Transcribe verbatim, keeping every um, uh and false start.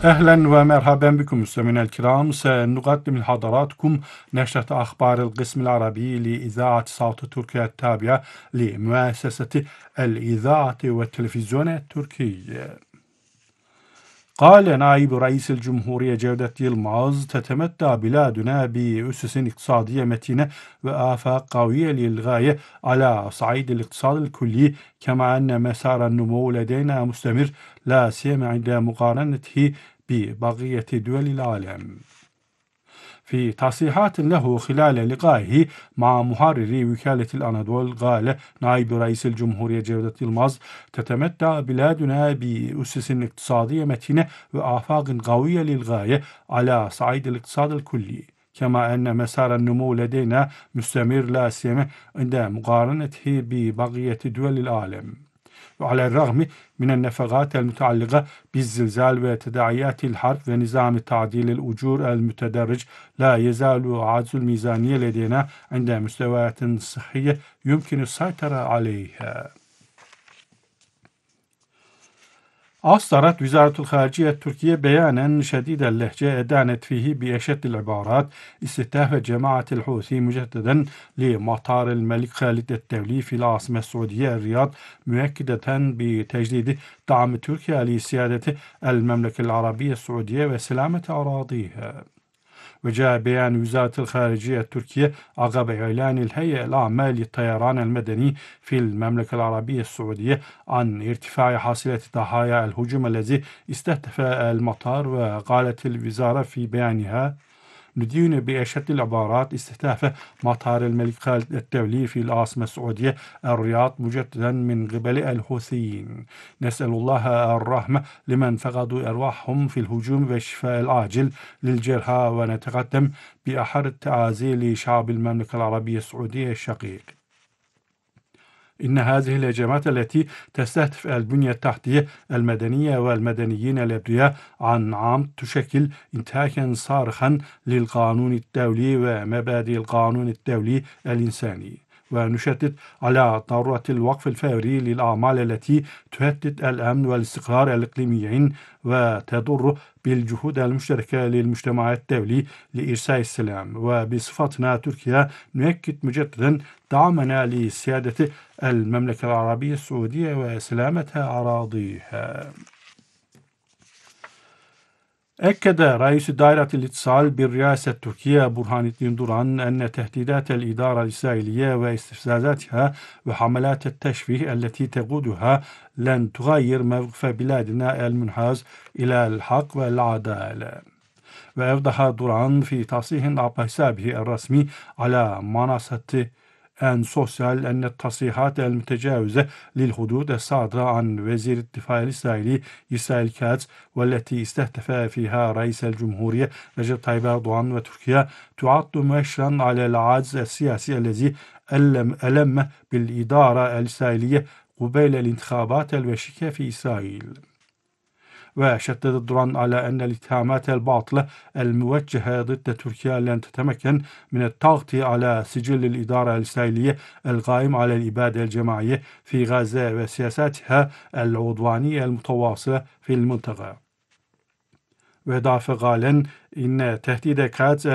أهلا ومرحبا بكم مستمعينا الكرام. سنقدم لحضراتكم نشرة أخبار القسم العربي لإذاعة صوت تركيا التابعة لمؤسسة الإذاعة والتلفزيون التركي. قال نائب رئيس الجمهورية جودة يلماز: تتمتع بلادنا بأسس اقتصادية متينة وآفاق قوية للغاية على صعيد الاقتصاد الكلي، كما أن مسار النمو لدينا مستمر لا سيما عند مقارنته ببقية دول العالم. في تصريحات له خلال لقائه مع محرر وكالة الأناضول، قال نائب رئيس الجمهورية جودة يلماز: تتمتع بلادنا بأسس اقتصادية متينة وآفاق قوية للغاية على صعيد الاقتصاد الكلي، كما أن مسار النمو لدينا مستمر لا سيما عند مقارنته ببقية دول العالم. وعلى الرغم من النفقات المتعلقة بالزلزال وتداعيات الحرب ونظام تعديل الأجور المتدرج، لا يزال عجز الميزانية لدينا عند مستويات صحية يمكن السيطرة عليها. أصدرت وزارة الخارجية التركية بيانا شديد اللهجة أدانت فيه بأشد العبارات استهداف جماعة الحوثي مجددا لمطار الملك خالد الدولي في العاصمة السعودية الرياض، مؤكدة بتجديد دعم تركيا لسيادة المملكة العربية السعودية وسلامة أراضيها. وجاء بيان وزارة الخارجية التركية عقب إعلان الهيئة العامة للطيران المدني في المملكة العربية السعودية عن ارتفاع حصيلة ضحايا الهجوم الذي استهدف المطار. وقالت الوزارة في بيانها: ندين بأشد العبارات استهداف مطار الملك خالد الدولي في العاصمة السعودية الرياض مجددا من قبل الحوثيين. نسأل الله الرحمة لمن فقدوا أرواحهم في الهجوم والشفاء العاجل للجرحى، ونتقدم بأحر التعازي لشعب المملكة العربية السعودية الشقيق. إن هذه الهجمات التي تستهدف البنية التحتية المدنية والمدنيين الأبرياء عن عمد تشكل انتهاكا صارخا للقانون الدولي ومبادئ القانون الدولي الإنساني، ونشدد على ضرورة الوقف الفوري للأعمال التي تهدد الأمن والاستقرار الإقليميين وتضر بالجهود المشتركة للمجتمع الدولي لإرساء السلام. وبصفتنا تركيا نؤكد مجددا دعمنا لسيادة المملكة العربية السعودية وسلامة أراضيها. أكد رئيس دائرة الاتصال بالرئاسة التركية برهان الدين دوران أن تهديدات الإدارة الإسرائيلية واستفزازاتها وحملات التشويه التي تقودها لن تغير موقف بلادنا المنحاز إلى الحق والعدالة. وأوضح دوران في تصريح عبر حسابه الرسمي على منصة أن سوسيال أن التصريحات المتجاوزة للحدود الصادرة عن وزير الدفاع الإسرائيلي إسرائيل كاتز، والتي استهدف فيها رئيس الجمهورية رجب طيب أردوغان وتركيا، تعد مؤشرا على العجز السياسي الذي ألم, ألم بالإدارة الإسرائيلية قبيل الانتخابات الوشيكة في إسرائيل. وشدد دوران على أن الاتهامات الباطلة الموجهة ضد تركيا لن تتمكن من التغطية على سجل الإدارة الإسرائيلية القائم على الإبادة الجماعية في غزة وسياساتها العدوانية المتواصلة في المنطقة. وأضاف قائلا إن تهديد كاتز